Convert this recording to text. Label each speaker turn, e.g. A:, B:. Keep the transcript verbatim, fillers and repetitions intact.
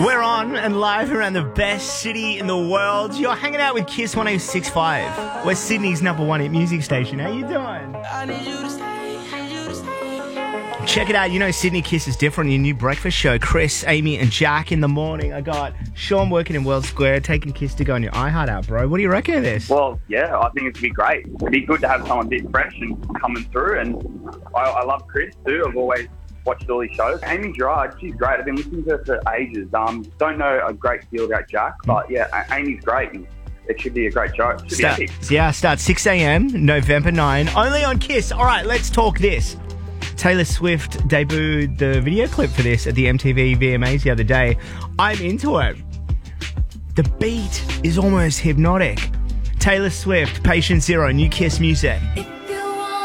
A: We're on and live around the best city in the world. You're hanging out with Kiss one oh six point five. We're Sydney's number one hit music station. How you doing? Check it out. You know Sydney Kiss is different. Your new breakfast show. Chris, Amy and Jack in the morning. I got Sean working in World Square, taking Kiss to go on your iHeart out, bro. What do you reckon of this?
B: Well, yeah, I think it'd be great. It'd be good to have someone a bit fresh and coming through. And I, I love Chris too. I've always watched all these shows. Amy Gerard, she's great. I've been listening to her for ages. Um, don't know a great deal about Jack, but yeah, A- Amy's great. And it should be a great show. It should
A: Start,
B: be epic.
A: yeah, starts six a.m. November ninth, only on Kiss. All right, let's talk this. Taylor Swift debuted the video clip for this at the M T V V M As the other day. I'm into it. The beat is almost hypnotic. Taylor Swift, Patient Zero, new Kiss music.